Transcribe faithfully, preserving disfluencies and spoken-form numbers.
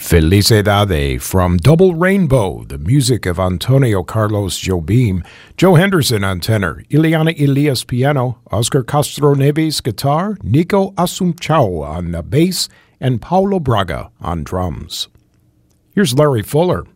Felicidade from Double Rainbow, the music of Antonio Carlos Jobim, Joe Henderson on tenor, Ileana Elias piano, Oscar Castro Neves guitar, Nico Assumpção on the bass, and Paulo Braga on drums. Here's Larry Fuller.